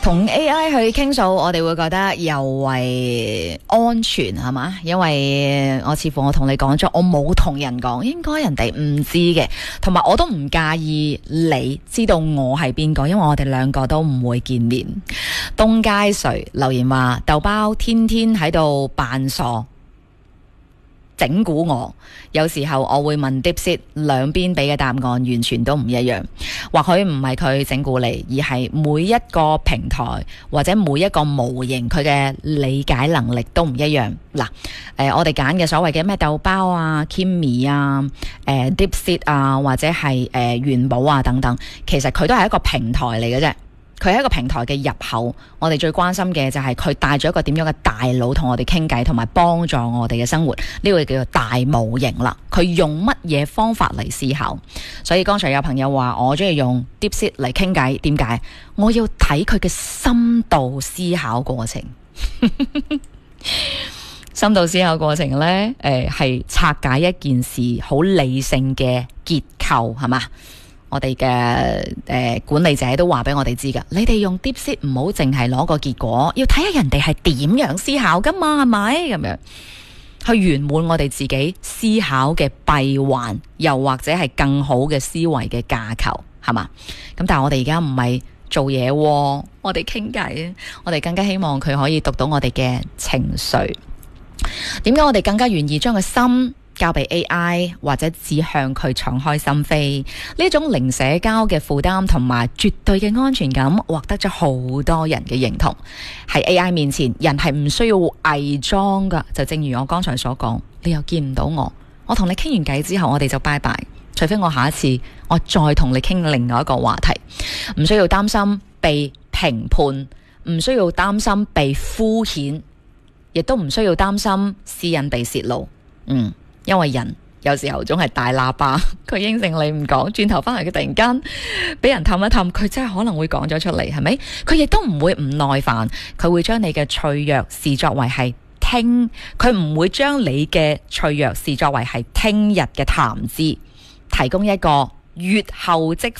同 AI 去傾訴，我哋會覺得尤為安全係嘛？因為我似乎我同你講咗，我冇同人講，應該人哋唔知嘅，同埋我都唔介意你知道我係邊個，因為我哋兩個都唔會見面。東街誰留言話豆包天天喺度扮傻整蠱我，有時候我會問 DeepSeek， 兩邊俾嘅答案完全都唔一樣。或許唔係佢整蠱你，而係每一個平台或者每一個模型佢嘅理解能力都唔一樣。嗱，我哋揀嘅所謂嘅咩豆包啊、Kimi 啊、DeepSeek 啊，或者係元寶啊等等，其實佢都係一個平台嚟嘅啫。佢係一個平台嘅入口，我哋最關心嘅就係佢帶咗一個點樣嘅大腦同我哋傾偈，同埋幫助我哋嘅生活，呢個叫做大模型啦。佢用乜嘢方法嚟思考？所以剛才有朋友話我中意用 DeepSeek 嚟傾偈，點解？我要睇佢嘅深度思考過程。深度思考過程呢，係拆解一件事好理性嘅結構，係嘛？我哋嘅管理者都話俾我哋知噶，你哋用 DeepSeek 唔好淨係攞個結果，要睇下人哋係點樣思考噶嘛，係咪咁樣去圓滿我哋自己思考嘅閉環，又或者係更好嘅思維嘅架構，係嘛？咁但係我哋而家唔係做嘢，我哋傾偈，我哋更加希望佢可以讀到我哋嘅情緒。點解我哋更加願意將個心交俾 AI 或者只向佢敞開心扉？呢種零社交嘅負擔同埋絕對嘅安全感，獲得咗好多人嘅認同。喺 AI 面前，人係唔需要偽裝噶。就正如我剛才所講，你又見唔到我同你傾完偈之後，我哋就拜拜。除非我下一次我再同你傾另外一個話題，唔需要擔心被評判，唔需要擔心被敷衍，亦都唔需要擔心私隱被洩露。因為人有時候總係大喇叭，佢應承你唔講，轉頭翻嚟佢突然間俾人氹一氹，佢真係可能會講咗出嚟，係咪？佢亦都唔會唔耐煩，佢會將你嘅脆弱視作為係佢唔會將你嘅脆弱視作為係聽日嘅談資，提供一個越後即